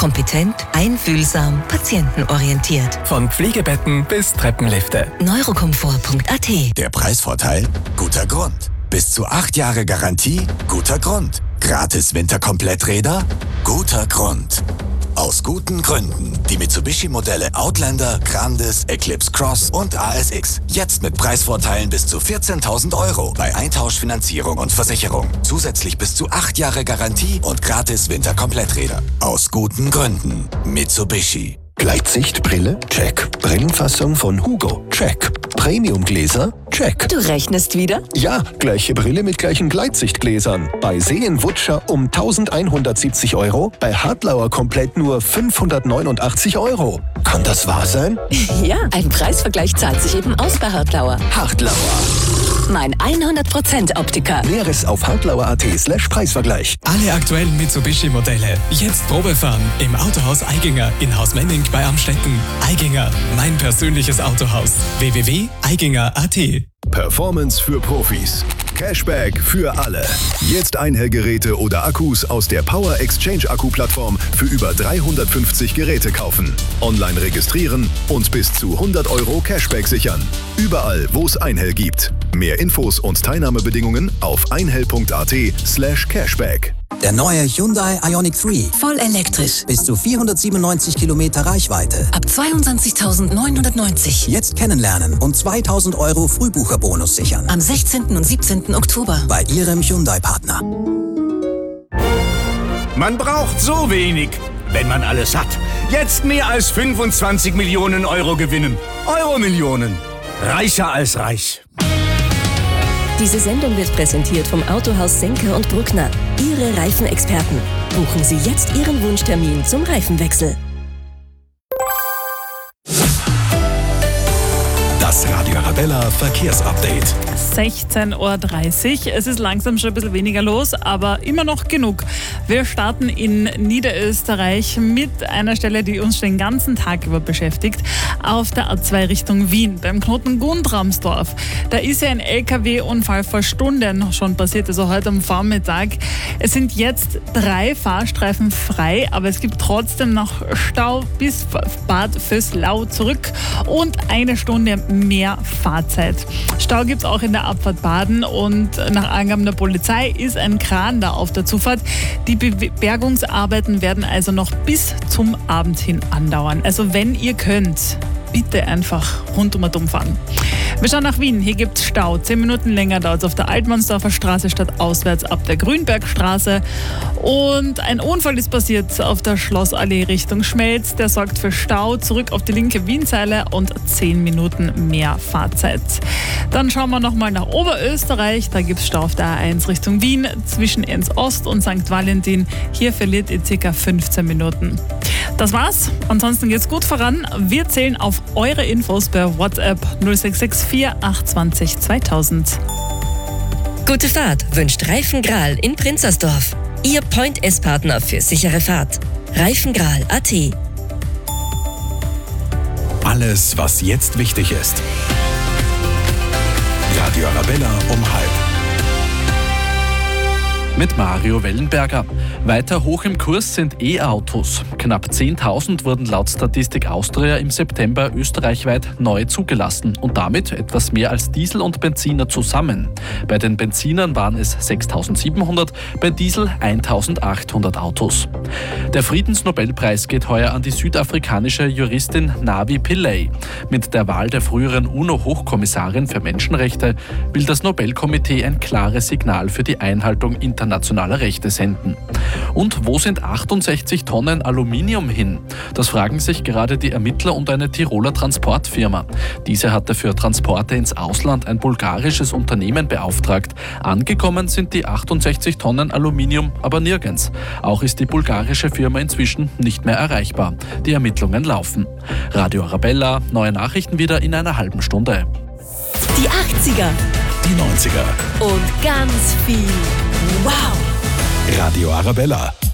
Kompetent, einfühlsam, patientenorientiert. Von Pflegebetten bis Treppenlifte. Neurokomfort.at. Der Preisvorteil? Guter Grund. Bis zu 8 Jahre Garantie? Guter Grund. Gratis Winterkompletträder? Guter Grund. Aus guten Gründen. Die Mitsubishi-Modelle Outlander, Grandis, Eclipse Cross und ASX. Jetzt mit Preisvorteilen bis zu 14.000 € bei Eintauschfinanzierung und Versicherung. Zusätzlich bis zu 8 Jahre Garantie und gratis Winterkompletträder. Aus guten Gründen. Mitsubishi. Gleitsichtbrille? Check. Brillenfassung von Hugo? Check. Premiumgläser? Check. Du rechnest wieder? Ja, gleiche Brille mit gleichen Gleitsichtgläsern. Bei Seen-Wutscher um 1.170 €, bei Hartlauer komplett nur 589 €. Kann das wahr sein? Ja, ein Preisvergleich zahlt sich eben aus bei Hartlauer. Hartlauer. Mein 100% Optiker. Näheres auf hartlauer.at/Preisvergleich. Alle aktuellen Mitsubishi-Modelle. Jetzt Probefahren im Autohaus Eiginger in Hausmenning bei Amstetten. Eiginger, mein persönliches Autohaus. www.eiginger.at. Performance für Profis. Cashback für alle. Jetzt Einhellgeräte oder Akkus aus der Power Exchange Akku-Plattform für über 350 Geräte kaufen. Online registrieren und bis zu 100 € Cashback sichern. Überall, wo es Einhell gibt. Mehr Infos und Teilnahmebedingungen auf einhell.at/Cashback. Der neue Hyundai Ioniq 3. Voll elektrisch. Bis zu 497 Kilometer Reichweite. Ab 22.990. Jetzt kennenlernen und 2.000 € Frühbucherbonus sichern. Am 16. und 17. Oktober. Bei Ihrem Hyundai-Partner. Man braucht so wenig, wenn man alles hat. Jetzt mehr als 25 Millionen € gewinnen. Euro-Millionen. Reicher als reich. Diese Sendung wird präsentiert vom Autohaus Senker und Bruckner. Ihre Reifenexperten. Buchen Sie jetzt Ihren Wunschtermin zum Reifenwechsel. Das Radio Arabella Verkehrsupdate. 16:30 Uhr. Es ist langsam schon ein bisschen weniger los, aber immer noch genug. Wir starten in Niederösterreich mit einer Stelle, die uns schon den ganzen Tag über beschäftigt. Auf der A2 Richtung Wien, beim Knoten Gundramsdorf. Da ist ja ein LKW-Unfall vor Stunden schon passiert, also heute am Vormittag. Es sind jetzt 3 Fahrstreifen frei, aber es gibt trotzdem noch Stau bis Bad Vöslau zurück und 1 Stunde mehr Fahrzeit. Stau gibt es auch in der Abfahrt Baden und nach Angaben der Polizei ist ein Kran da auf der Zufahrt. Die Bergungsarbeiten werden also noch bis zum Abend hin andauern. Also wenn ihr könnt, bitte einfach rundum fahren. Wir schauen nach Wien. Hier gibt es Stau. 10 Minuten länger dauert es auf der Altmannsdorfer Straße statt auswärts ab der Grünbergstraße. Und ein Unfall ist passiert auf der Schlossallee Richtung Schmelz. Der sorgt für Stau. Zurück auf die linke Wienseile und 10 Minuten mehr Fahrzeit. Dann schauen wir nochmal nach Oberösterreich. Da gibt es Stau auf der A1 Richtung Wien zwischen Enns-Ost und St. Valentin. Hier verliert ihr ca. 15 Minuten. Das war's. Ansonsten geht's gut voran. Wir zählen auf eure Infos per WhatsApp 0664 820 2000. Gute Fahrt wünscht Reifengral in Prinzersdorf. Ihr Point-S-Partner für sichere Fahrt. Reifengral.at. Alles, was jetzt wichtig ist. Radio Arabella um 12:30. Mit Mario Wellenberger. Weiter hoch im Kurs sind E-Autos. Knapp 10.000 wurden laut Statistik Austria im September österreichweit neu zugelassen und damit etwas mehr als Diesel und Benziner zusammen. Bei den Benzinern waren es 6.700, bei Diesel 1.800 Autos. Der Friedensnobelpreis geht heuer an die südafrikanische Juristin Navi Pillay. Mit der Wahl der früheren UNO-Hochkommissarin für Menschenrechte will das Nobelkomitee ein klares Signal für die Einhaltung internationaler Rechte senden. Und wo sind 68 Tonnen Aluminium hin? Das fragen sich gerade die Ermittler und eine Tiroler Transportfirma. Diese hatte für Transporte ins Ausland ein bulgarisches Unternehmen beauftragt. Angekommen sind die 68 Tonnen Aluminium aber nirgends. Auch ist die bulgarische Firma inzwischen nicht mehr erreichbar. Die Ermittlungen laufen. Radio Arabella, neue Nachrichten wieder in einer halben Stunde. Die 80er. Die 90er. Und ganz viel Wow. Radio Arabella.